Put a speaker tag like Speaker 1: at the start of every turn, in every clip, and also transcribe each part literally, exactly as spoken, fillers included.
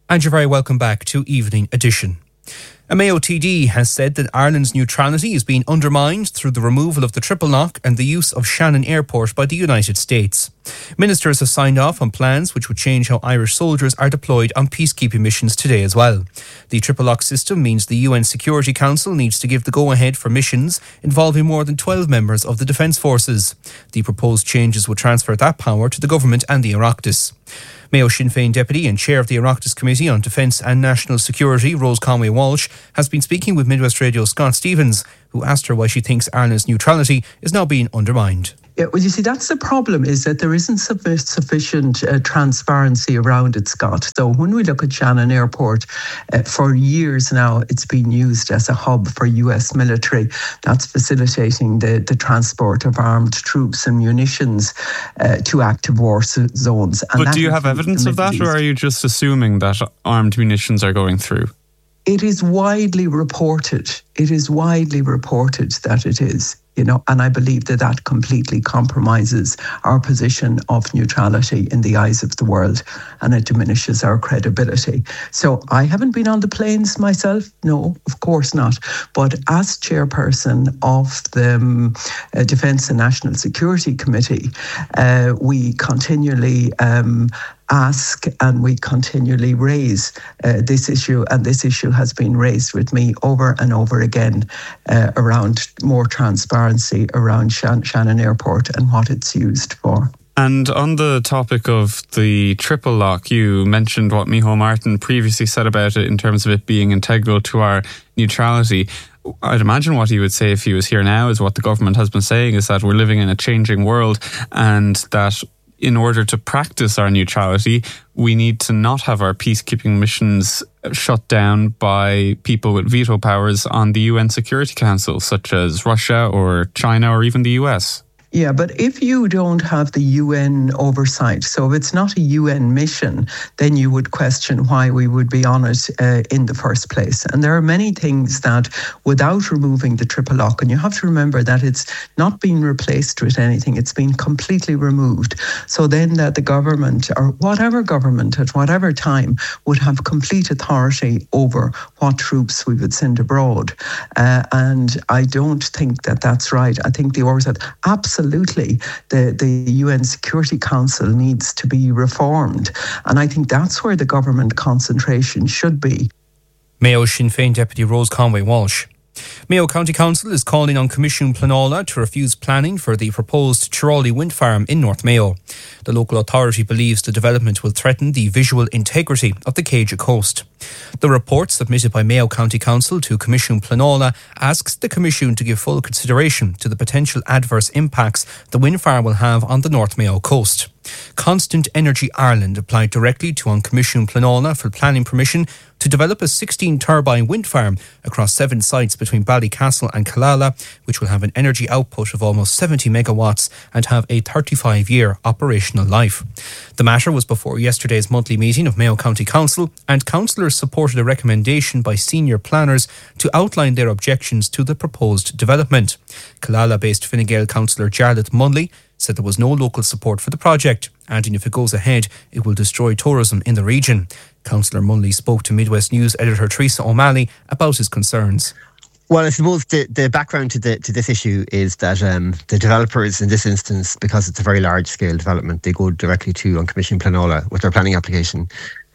Speaker 1: And you're very welcome back to Evening Edition. A Mayo T D has said that Ireland's neutrality is being undermined through the removal of the triple lock and the use of Shannon Airport by the United States. Ministers have signed off on plans which would change how Irish soldiers are deployed on peacekeeping missions today as well. The triple lock system means the U N Security Council needs to give the go-ahead for missions involving more than twelve members of the Defence Forces. The proposed changes would transfer that power to the government and the Oireachtas. Mayo Sinn Féin Deputy and Chair of the Oireachtas Committee on Defence and National Security, Rose Conway-Walsh, has been speaking with Midwest Radio's Scott Stevens, who asked her why she thinks Ireland's neutrality is now being undermined.
Speaker 2: Yeah, well, you see, that's the problem, is that there isn't sufficient uh, transparency around it, Scott. So when we look at Shannon Airport, uh, for years now, it's been used as a hub for U S military. That's facilitating the, the transport of armed troops and munitions uh, to active war zones. And
Speaker 3: but do you have evidence of that, or are you just assuming that armed munitions are going through?
Speaker 2: It is widely reported. It is widely reported that it is. You know, and I believe that that completely compromises our position of neutrality in the eyes of the world, and it diminishes our credibility. So I haven't been on the planes myself. No, of course not. But as chairperson of the um, uh, Defence and National Security Committee, uh, we continually um, ask and we continually raise uh, this issue, and this issue has been raised with me over and over again uh, around more transparency around Shan- Shannon Airport and what it's used for.
Speaker 3: And on the topic of the triple lock, you mentioned what Micheál Martin previously said about it in terms of it being integral to our neutrality. I'd imagine what he would say if he was here now is what the government has been saying, is that we're living in a changing world, and that in order to practice our neutrality, we need to not have our peacekeeping missions shut down by people with veto powers on the U N Security Council, such as Russia or China or even the U S.
Speaker 2: Yeah, but if you don't have the U N oversight, so if it's not a U N mission, then you would question why we would be on it uh, in the first place. And there are many things that, without removing the triple lock, and you have to remember that it's not been replaced with anything, it's been completely removed. So then that the government, or whatever government at whatever time, would have complete authority over what troops we would send abroad. Uh, and I don't think that that's right. I think the oversight, absolutely. Absolutely, the, the U N Security Council needs to be reformed. And I think that's where the government concentration should be.
Speaker 1: Mayo Sinn Féin Deputy Rose Conway-Walsh. Mayo County Council is calling on Comisiún Pleanála to refuse planning for the proposed Tyrawley wind farm in North Mayo. The local authority believes the development will threaten the visual integrity of the Céide coast. The report submitted by Mayo County Council to Comisiún Pleanála asks the Commission to give full consideration to the potential adverse impacts the wind farm will have on the North Mayo coast. Constant Energy Ireland applied directly to An Comisiún Pleanála for planning permission to develop a sixteen turbine wind farm across seven sites between Ballycastle and Killala, which will have an energy output of almost seventy megawatts and have a thirty-five year operational life. The matter was before yesterday's monthly meeting of Mayo County Council, and councillors supported a recommendation by senior planners to outline their objections to the proposed development. Killala-based Fine Gael councillor Jarlath Munley said there was no local support for the project, adding if it goes ahead, it will destroy tourism in the region. Councillor Munley spoke to Midwest News editor Teresa O'Malley about his concerns.
Speaker 4: Well, I suppose the, the background to the to this issue is that um, the developers in this instance, because it's a very large scale development, they go directly to An Comisiún Pleanála with their planning application.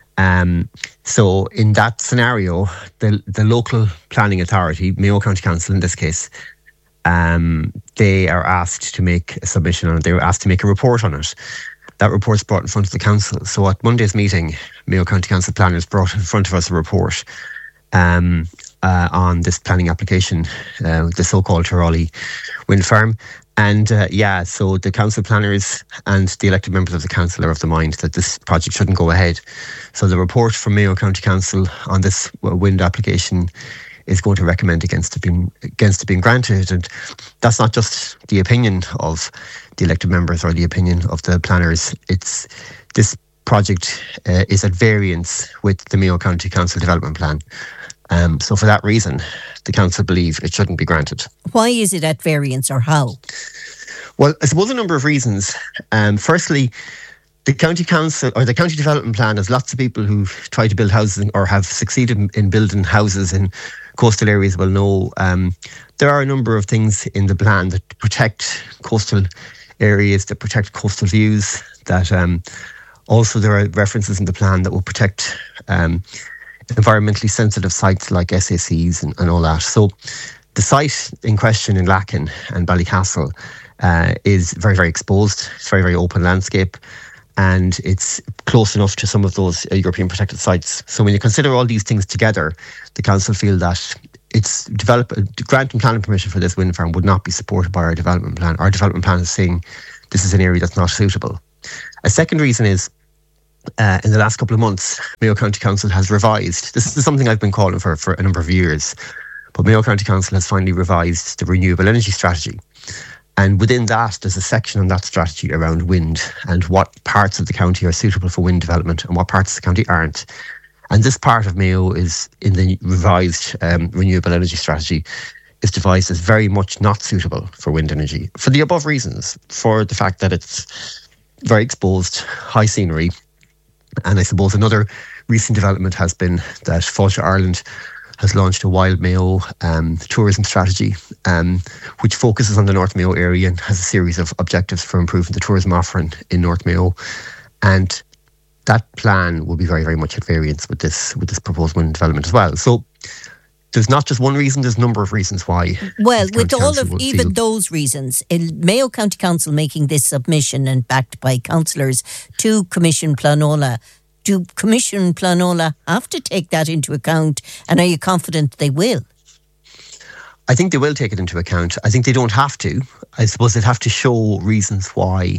Speaker 4: Um, so in that scenario, the the local planning authority, Mayo County Council in this case, um, they are asked to make a submission on it. They were asked to make a report on it. That report's brought in front of the council. So at Monday's meeting, Mayo County Council planners brought in front of us a report um, uh, on this planning application, uh, the so-called Tyrawley wind farm. And uh, yeah, so the council planners and the elected members of the council are of the mind that this project shouldn't go ahead. So the report from Mayo County Council on this wind application is going to recommend against it being against it being granted. And that's not just the opinion of the elected members or the opinion of the planners. It's this project uh, is at variance with the Mayo County Council Development Plan. Um, so for that reason, the council believe it shouldn't be granted.
Speaker 5: Why is it at variance, or how?
Speaker 4: Well, I suppose a number of reasons. Um, firstly, the county council or the county development plan, has lots of people who try to build houses or have succeeded in, in building houses in coastal areas will know. Um, there are a number of things in the plan that protect coastal areas, that protect coastal views, that um, also there are references in the plan that will protect um, environmentally sensitive sites like S A Cs and, and all that. So the site in question in Lacken and Ballycastle uh, is very, very exposed. It's very, very open landscape, and it's close enough to some of those uh, European protected sites. So when you consider all these things together, the council feel that it's develop granting planning permission for this wind farm would not be supported by our development plan. Our development plan is saying this is an area that's not suitable. A second reason is, uh, in the last couple of months, Mayo County Council has revised. This is something I've been calling for for a number of years, but Mayo County Council has finally revised the renewable energy strategy. And within that, there's a section on that strategy around wind and what parts of the county are suitable for wind development and what parts of the county aren't. And this part of Mayo is in the revised um, renewable energy strategy is devised as very much not suitable for wind energy for the above reasons, for the fact that it's very exposed, high scenery. And I suppose another recent development has been that Fáilte Ireland has launched a Wild Mayo um, tourism strategy, um, which focuses on the North Mayo area and has a series of objectives for improving the tourism offering in North Mayo. And that plan will be very, very much at variance with this with this proposed wind development as well. So there's not just one reason, there's a number of reasons why.
Speaker 5: Well, with all of even those reasons, in Mayo County Council making this submission and backed by councillors to Commission Planola, do Commission Planola have to take that into account, and are you confident they will?
Speaker 4: I think they will take it into account. I think they don't have to. I suppose they'd have to show reasons why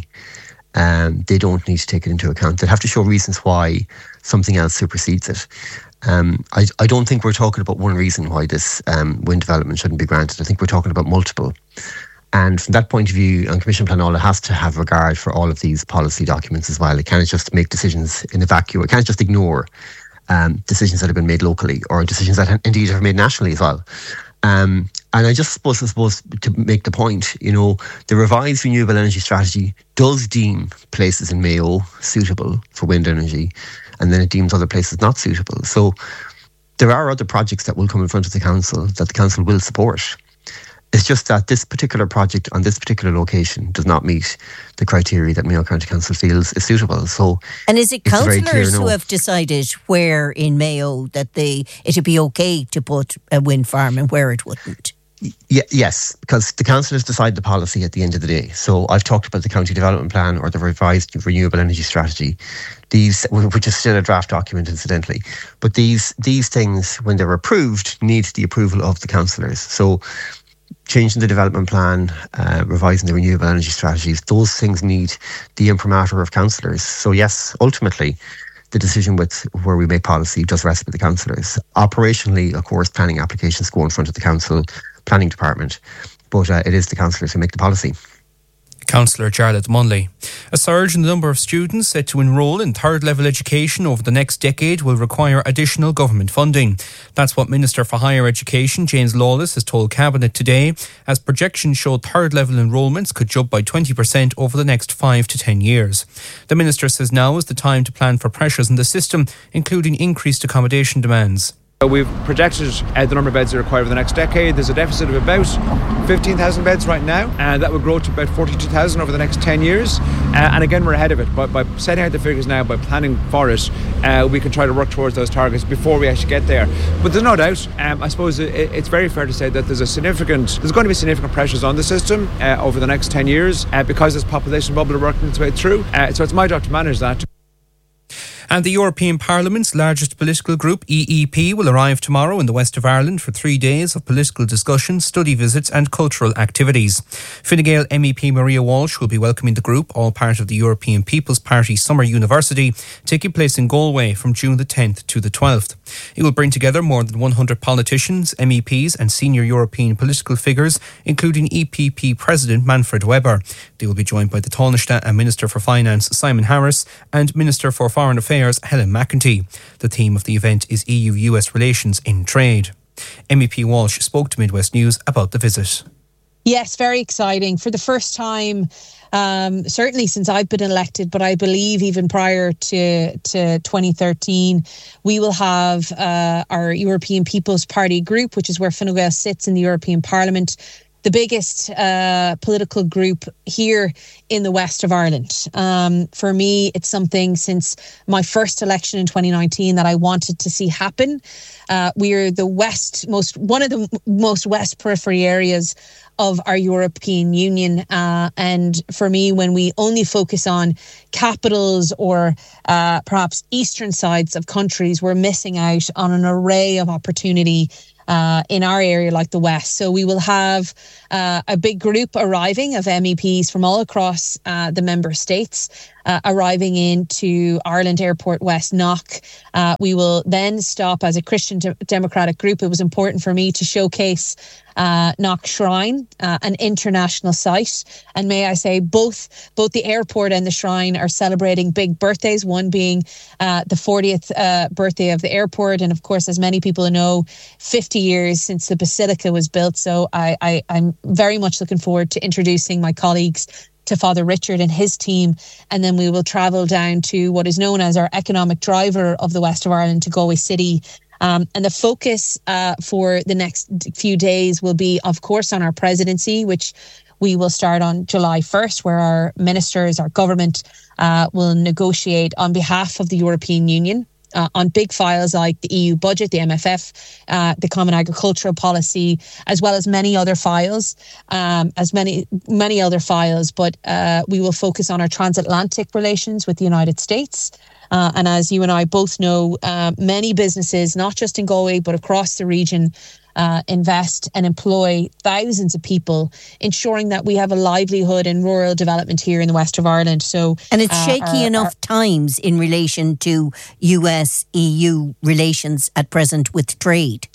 Speaker 4: um, they don't need to take it into account. They'd have to show reasons why something else supersedes it. Um, I, I don't think we're talking about one reason why this um, wind development shouldn't be granted. I think we're talking about multiple. And from that point of view, and Commission Planola has to have regard for all of these policy documents as well. It can't just make decisions in a vacuum. It can't just ignore um, decisions that have been made locally or decisions that indeed are made nationally as well. Um, and I just suppose, I suppose to make the point, you know, the revised renewable energy strategy does deem places in Mayo suitable for wind energy, and then it deems other places not suitable. So there are other projects that will come in front of the council that the council will support. It's just that this particular project on this particular location does not meet the criteria that Mayo County Council feels is suitable. So,
Speaker 5: and is it councillors
Speaker 4: no.
Speaker 5: who have decided where in Mayo that they it'd be okay to put a wind farm and where it wouldn't?
Speaker 4: Yeah, yes, because the councillors decide the policy at the end of the day. So I've talked about the county development plan or the revised renewable energy strategy, these, which is still a draft document incidentally. But these these things, when they're approved, need the approval of the councillors. So changing the development plan, uh, revising the renewable energy strategies, those things need the imprimatur of councillors. So yes, ultimately, the decision with where we make policy does rest with the councillors. Operationally, of course, planning applications go in front of the council planning department, but uh, it is the councillors who make the policy.
Speaker 1: Councillor Jarlath Munley. A surge in the number of students set to enrol in third level education over the next decade will require additional government funding. That's what Minister for Higher Education James Lawless has told Cabinet today, as projections show third level enrolments could jump by twenty percent over the next five to ten years. The Minister says now is the time to plan for pressures in the system, including increased accommodation demands.
Speaker 6: We've projected uh, the number of beds that are required over the next decade. There's a deficit of about fifteen thousand beds right now, and that will grow to about forty-two thousand over the next ten years. Uh, and again, we're ahead of it. But by setting out the figures now, by planning for it, uh, we can try to work towards those targets before we actually get there. But there's no doubt, um, I suppose it, it's very fair to say that there's a significant, there's going to be significant pressures on the system uh, over the next ten years uh, because this population bubble are working its way through. Uh, so it's my job to manage that.
Speaker 1: And the European Parliament's largest political group, E E P, will arrive tomorrow in the west of Ireland for three days of political discussion, study visits and cultural activities. Fine Gael M E P Maria Walsh will be welcoming the group, all part of the European People's Party Summer University, taking place in Galway from June the tenth to the twelfth. It will bring together more than one hundred politicians, M E Ps and senior European political figures, including E P P President Manfred Weber. They will be joined by the Taoiseach and Minister for Finance Simon Harris and Minister for Foreign Affairs Helen McEntee. The theme of the event is E U U S relations in trade. M E P Walsh spoke to Midwest News about the visit.
Speaker 7: Yes, very exciting. For the first time, um, certainly since I've been elected, but I believe even prior to, to twenty thirteen, we will have uh, our European People's Party group, which is where Fine Gael sits in the European Parliament, the biggest uh, political group here in the west of Ireland. Um, for me, it's something since my first election in twenty nineteen that I wanted to see happen. Uh, we are the west, most one of the most west periphery areas of our European Union. Uh, and for me, when we only focus on capitals or uh, perhaps eastern sides of countries, we're missing out on an array of opportunity Uh, in our area like the West. So we will have uh, a big group arriving of M E Ps from all across uh, the member states uh, arriving into Ireland Airport West Knock. Uh, we will then stop as a Christian de- Democratic group. It was important for me to showcase uh, Knock Shrine, uh, an international site. And may I say, both both the airport and the shrine are celebrating big birthdays, one being uh, the fortieth uh, birthday of the airport. And of course, as many people know, fifty years since the Basilica was built. So I, I, I'm very much looking forward to introducing my colleagues to Father Richard and his team. And then we will travel down to what is known as our economic driver of the west of Ireland, to Galway City. Um, and the focus uh, for the next few days will be, of course, on our presidency, which we will start on July first, where our ministers, our government uh, will negotiate on behalf of the European Union Uh, on big files like the E U budget, the M F F, uh, the Common Agricultural Policy, as well as many other files, um, as many many other files. But uh, we will focus on our transatlantic relations with the United States. Uh, and as you and I both know, uh, many businesses, not just in Galway, but across the region, Uh, invest and employ thousands of people, ensuring that we have a livelihood and rural development here in the west of Ireland. So,
Speaker 5: and it's
Speaker 7: uh,
Speaker 5: shaky
Speaker 7: our,
Speaker 5: enough
Speaker 7: our,
Speaker 5: times in relation to U S E U relations at present with trade.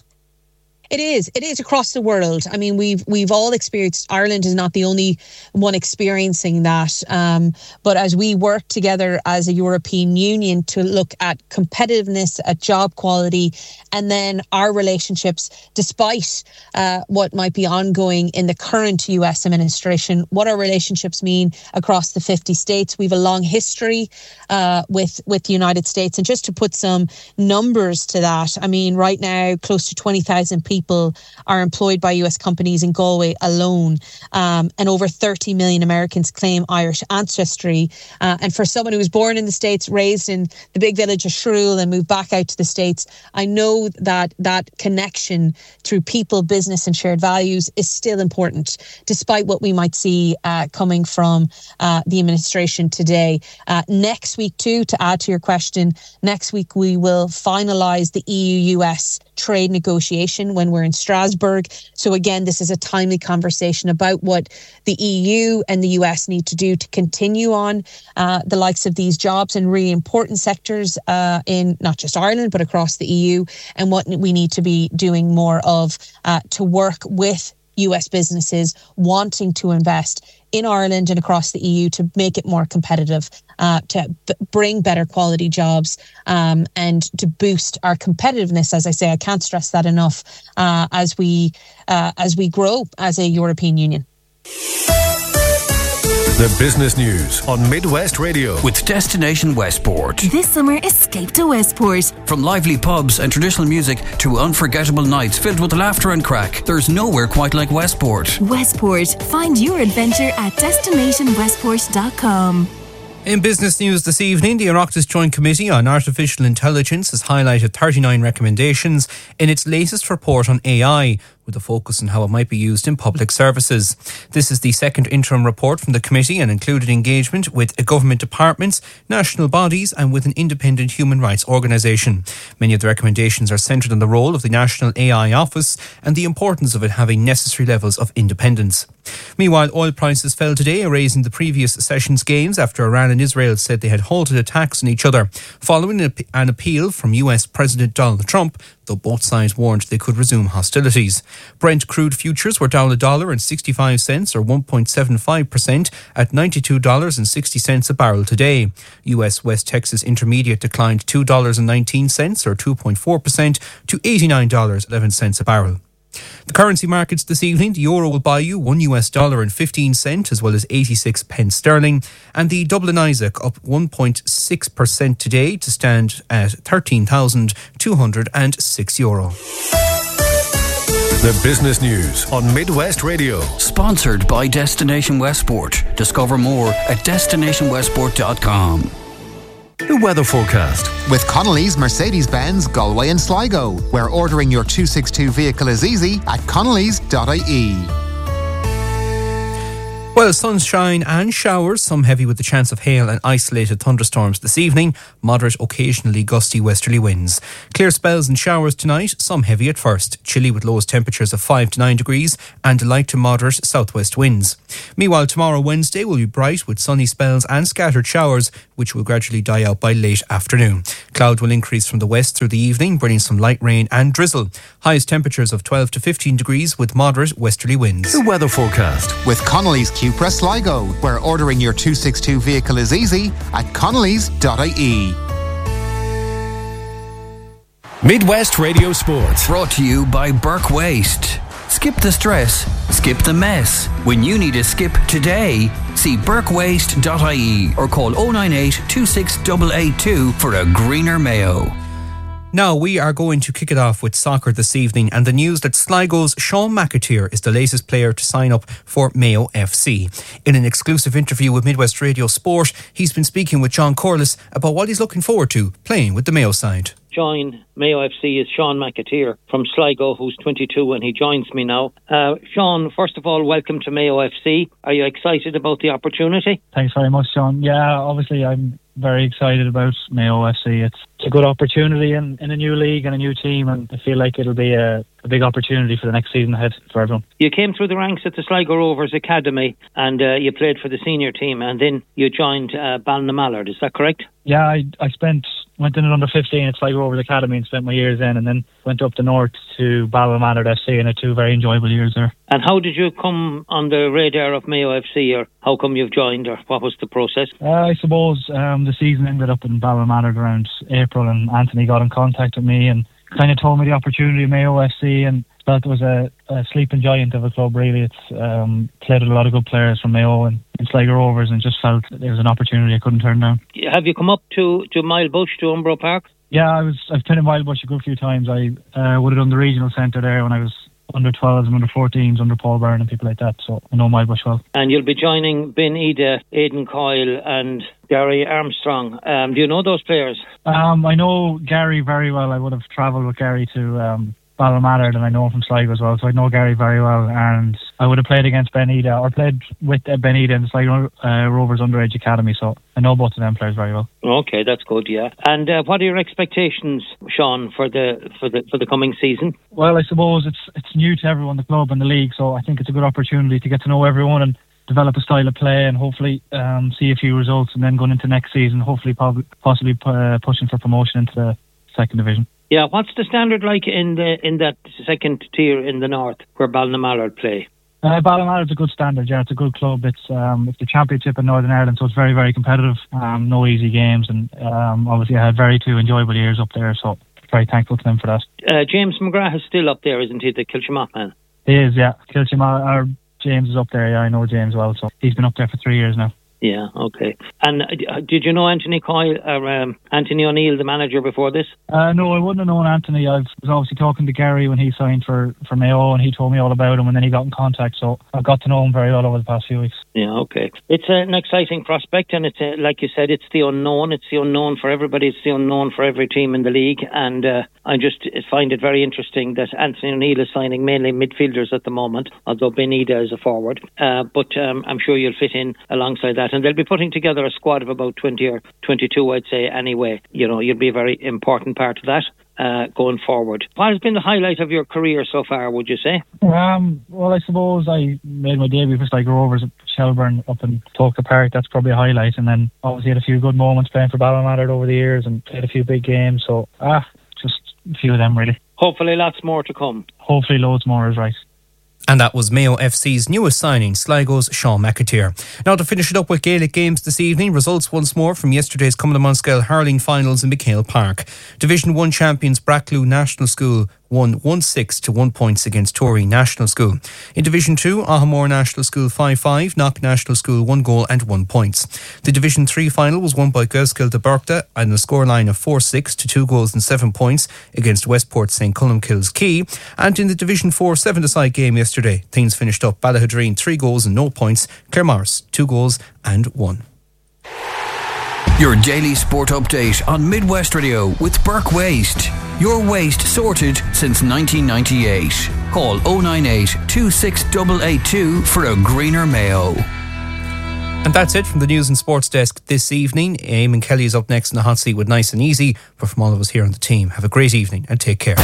Speaker 7: It is. It is across the world. I mean, we've we've all experienced. Ireland is not the only one experiencing that. Um, but as we work together as a European Union to look at competitiveness, at job quality, and then our relationships, despite uh, what might be ongoing in the current U S administration, what our relationships mean across the fifty states. We have a long history uh, with with the United States, and just to put some numbers to that, I mean, right now, close to twenty thousand people. People are employed by U S companies in Galway alone, um, and over thirty million Americans claim Irish ancestry. Uh, and for someone who was born in the States, raised in the big village of Shrule and moved back out to the States, I know that that connection through people, business and shared values is still important, despite what we might see uh, coming from uh, the administration today. Uh, next week too, to add to your question, next week we will finalise the E U U S trade negotiation when we're in Strasbourg. So again, this is a timely conversation about what the E U and the U S need to do to continue on uh, the likes of these jobs in really important sectors uh, in not just Ireland, but across the E U, and what we need to be doing more of uh, to work with U S businesses wanting to invest in Ireland and across the E U to make it more competitive, uh, to b- bring better quality jobs, um, and to boost our competitiveness. As I say, I can't stress that enough uh, as we uh, as we grow as a European Union.
Speaker 8: The business news on Midwest Radio
Speaker 9: with Destination Westport.
Speaker 10: This summer, escape to Westport.
Speaker 9: From lively pubs and traditional music to unforgettable nights filled with laughter and crack, there's nowhere quite like Westport.
Speaker 10: Westport. Find your adventure at destination westport dot com.
Speaker 1: In business news this evening, the Oireachtas Joint Committee on Artificial Intelligence has highlighted thirty-nine recommendations in its latest report on A I, with a focus on how it might be used in public services. This is the second interim report from the committee and included engagement with government departments, national bodies and with an independent human rights organisation. Many of the recommendations are centred on the role of the National A I Office and the importance of it having necessary levels of independence. Meanwhile, oil prices fell today, erasing the previous session's gains after Iran and Israel said they had halted attacks on each other, following an appeal from U S President Donald Trump, though both sides warned they could resume hostilities. Brent crude futures were down a dollar and sixty-five cents, or one point seven five percent, at ninety-two dollars and sixty cents a barrel today. U S West Texas Intermediate declined two dollars and nineteen cents, or two point four percent, to eighty-nine dollars and eleven cents a barrel. The currency markets this evening, the euro will buy you one U S dollar and fifteen cent as well as eighty-six pence sterling, and the Dublin Isaac up one point six percent today to stand at thirteen thousand two hundred six euro.
Speaker 8: The business news on Midwest Radio.
Speaker 9: Sponsored by Destination Westport. Discover more at destination westport dot com.
Speaker 8: The weather forecast.
Speaker 11: With Connolly's Mercedes-Benz, Galway and Sligo, where ordering your two sixty-two vehicle is easy at connellys dot I E.
Speaker 1: Well, sunshine and showers, some heavy with the chance of hail and isolated thunderstorms this evening. Moderate, occasionally gusty westerly winds. Clear spells and showers tonight, some heavy at first. Chilly with lowest temperatures of five to nine degrees and light to moderate southwest winds. Meanwhile, tomorrow Wednesday will be bright with sunny spells and scattered showers, which will gradually die out by late afternoon. Cloud will increase from the west through the evening, bringing some light rain and drizzle. Highest temperatures of twelve to fifteen degrees with moderate westerly winds.
Speaker 8: The weather forecast.
Speaker 11: With Connolly's Cupra Sligo, where ordering your two sixty-two vehicle is easy at connellys dot I E.
Speaker 8: Midwest Radio Sports.
Speaker 9: Brought to you by Burke Waste. Skip the stress, skip the mess. When you need a skip today, see burke waste dot I E or call oh nine eight, two six eight eight two for a greener Mayo.
Speaker 1: Now we are going to kick it off with soccer this evening and the news that Sligo's Sean McAteer is the latest player to sign up for Mayo F C. In an exclusive interview with Midwest Radio Sport, he's been speaking with John Corliss about what he's looking forward to playing with the Mayo side.
Speaker 12: Join Mayo F C is Sean McAteer from Sligo, who's twenty-two, and he joins me now. Uh, Sean, first of all, welcome to Mayo F C. Are you excited about the opportunity?
Speaker 13: Thanks very much, Sean. Yeah, obviously I'm very excited about Mayo F C. It's, it's a good opportunity in, in a new league and a new team, and I feel like it'll be a, a big opportunity for the next season ahead for everyone.
Speaker 12: You came through the ranks at the Sligo Rovers Academy and uh, you played for the senior team, and then you joined uh, Ballynamallard, is that correct?
Speaker 13: Yeah, I, I spent went in at under fifteen at Sligo Rovers Academy and spent my years in, and then went up the north to Ballynamallard F C and had two very enjoyable years there.
Speaker 12: And how did you come on the radar of Mayo F C, or how come you've joined, or what was the process?
Speaker 13: Uh, I suppose um, the season ended up in Ballynamallard around April, and Anthony got in contact with me and kind of told me the opportunity of Mayo F C, and felt it was a, a sleeping giant of a club, really. It's um, played with a lot of good players from Mayo and, and Sligo Rovers, and just felt there was an opportunity I couldn't turn down.
Speaker 12: Have you come up to, to Milebush, to Umbro Park?
Speaker 13: Yeah, I was, I've been in Milebush a good few times. I uh, would have done the regional centre there when I was under twelves and under fourteens, under Paul Byrne and people like that, so I know Milebush well.
Speaker 12: And you'll be joining Ben Ida, Aidan Coyle and Gary Armstrong. Um, do you know those players?
Speaker 13: Um, I know Gary very well. I would have travelled with Gary to um, Ballynamallard, and I know him from Sligo as well, so I know Gary very well, and I would have played against Ben Ida, or played with uh, Ben Ida in the Sligo uh, Rovers Underage Academy, so I know both of them players very well.
Speaker 12: Okay, that's good, yeah. And uh, what are your expectations, Sean, for the for the for the coming season?
Speaker 13: Well, I suppose it's it's new to everyone, the club and the league, so I think it's a good opportunity to get to know everyone and develop a style of play, and hopefully um, see a few results, and then going into next season, hopefully prob- possibly uh, pushing for promotion into the second division.
Speaker 12: Yeah, what's the standard like in the in that second tier in the north where Ballynamallard play?
Speaker 13: Uh, Ballymallard's a good standard, yeah. It's a good club. It's um, it's the championship in Northern Ireland, so it's very, very competitive. Um, no easy games, and um, obviously I had very two enjoyable years up there, so very thankful to them for that.
Speaker 12: Uh, James McGrath is still up there, isn't he, the Kilchimott man?
Speaker 13: He is, yeah. Kilchimott, our James is up there, yeah. I know James well, so he's been up there for three years now.
Speaker 12: Yeah, okay. And uh, did you know Anthony Coyle, or um, Anthony O'Neill, the manager, before this?
Speaker 13: Uh, no, I wouldn't have known Anthony. I was obviously talking to Gary when he signed for, for Mayo, and he told me all about him, and then he got in contact, so I got to know him very well over the past few weeks.
Speaker 12: Yeah, okay. It's an exciting prospect, and it's a, like you said, it's the unknown. It's the unknown for everybody. It's the unknown for every team in the league, and uh, I just find it very interesting that Anthony O'Neill is signing mainly midfielders at the moment, although Ben Ida is a forward. Uh, but um, I'm sure you'll fit in alongside that, and they'll be putting together a squad of about twenty or twenty-two, I'd say, anyway. You know, you'll be a very important part of that uh, going forward. What has been the highlight of your career so far, would you say?
Speaker 13: Um, well, I suppose I made my debut for Sligo Rovers at Shelburne up in Tolka Park. That's probably a highlight. And then obviously had a few good moments playing for Ballynamallard over the years and played a few big games. So, ah, just a few of them, really.
Speaker 12: Hopefully lots more to come.
Speaker 13: Hopefully loads more is right.
Speaker 1: And that was Mayo F C's newest signing, Sligo's Sean McAteer. Now to finish it up with Gaelic games this evening, results once more from yesterday's Cumbernauld Monscale hurling finals in McHale Park. Division one champions Brackloo National School won one six to one points against Torrey National School. In Division two, Ahamore National School five five, Knock National School one goal and one points. The Division three final was won by Gaelskill de Berkta on a scoreline of four six to two goals and seven points against Westport Saint Columkille's Key. And in the Division four seven-a-side game yesterday, things finished up Ballahadreen three goals and no points, Claremorris two goals and one.
Speaker 9: Your daily sport update on Midwest Radio with Burke Waste. Your waste sorted since nineteen ninety-eight. Call oh nine eight, two six eight eight two for a greener Mayo.
Speaker 1: And that's it from the News and Sports Desk this evening. Eamon Kelly is up next in the hot seat with Nice and Easy. But from all of us here on the team, have a great evening and take care.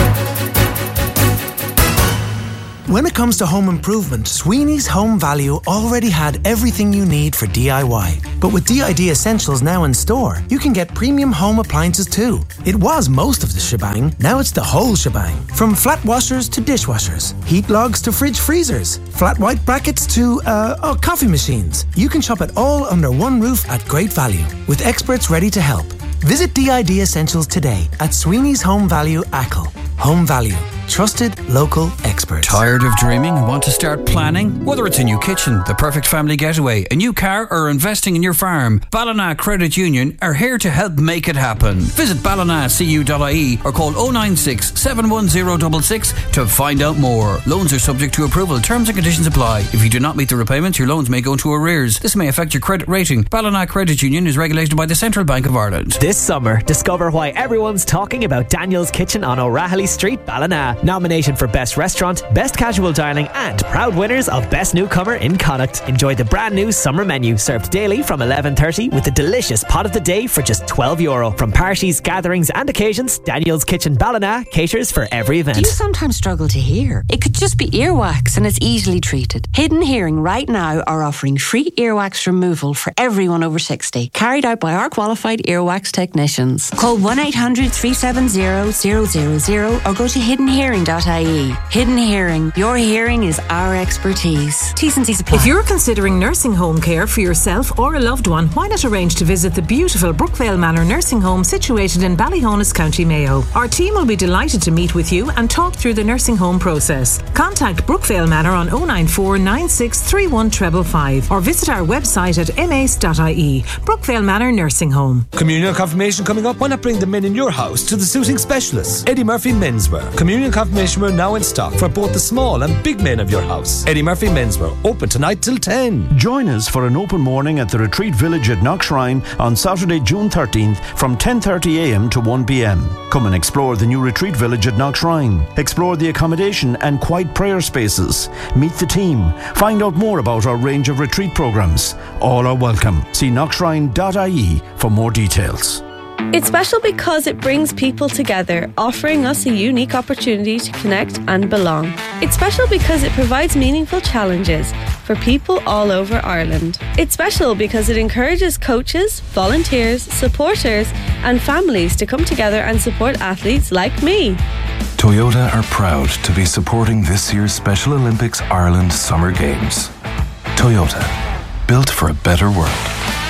Speaker 14: When it comes to home improvement, Sweeney's Home Value already had everything you need for D I Y. But with D I D Essentials now in store, you can get premium home appliances too. It was most of the shebang, now it's the whole shebang. From flat washers to dishwashers, heat logs to fridge freezers, flat white brackets to, uh, oh, coffee machines. You can shop it all under one roof at great value, with experts ready to help. Visit D I D Essentials today at Sweeney's Home Value Ackle. Home Value. Trusted local experts.
Speaker 9: Tired of dreaming and want to start planning? Whether it's a new kitchen, the perfect family getaway, a new car, or investing in your farm, Ballina Credit Union are here to help make it happen. Visit ballina c u dot i e or call oh nine six, seven one zero six six to find out more. Loans are subject to approval. Terms and conditions apply. If you do not meet the repayments, your loans may go into arrears. This may affect your credit rating. Ballina Credit Union is regulated by the Central Bank of Ireland.
Speaker 15: This summer, discover why everyone's talking about Daniel's Kitchen on O'Rahilly Street, Ballina. Nominated for Best Restaurant, Best Casual Dining and proud winners of Best Newcomer in Connacht. Enjoy the brand new summer menu served daily from eleven thirty with a delicious pot of the day for just twelve euro. From parties, gatherings and occasions, Daniel's Kitchen Ballina caters for every event.
Speaker 16: Do you sometimes struggle to hear? It could just be earwax and it's easily treated. Hidden Hearing right now are offering free earwax removal for everyone over sixty, carried out by our qualified earwax technicians. Call one eight hundred, three seven zero, zero zero zero or go to hidden hearing dot i e. Hidden Hearing. Your hearing is our expertise. T's and C's apply.
Speaker 17: If you're considering nursing home care for yourself or a loved one, why not arrange to visit the beautiful Brookvale Manor Nursing Home situated in Ballyhonus, County Mayo. Our team will be delighted to meet with you and talk through the nursing home process. Contact Brookvale Manor on oh nine four, nine six three one five five or visit our website at m a c e dot i e. Brookvale Manor Nursing Home.
Speaker 18: Communion confirmation coming up. Why not bring the men in your house to the suiting specialists? Eddie Murphy Menswear. Communion confirmation we're now in stock for both the small and big men of your house. Eddie Murphy Menswear, open tonight till ten.
Speaker 19: Join us for an open morning at the Retreat Village at Knockshrine on Saturday, June thirteenth from ten thirty a m to one p m. Come and explore the new Retreat Village at Knockshrine. Explore the accommodation and quiet prayer spaces. Meet the team. Find out more about our range of retreat programs. All are welcome. See knockshrine dot i e for more details.
Speaker 20: It's special because it brings people together, offering us a unique opportunity to connect and belong. It's special because it provides meaningful challenges for people all over Ireland. It's special because it encourages coaches, volunteers, supporters and families to come together and support athletes like me.
Speaker 21: Toyota are proud to be supporting this year's Special Olympics Ireland Summer Games. Toyota, built for a better world.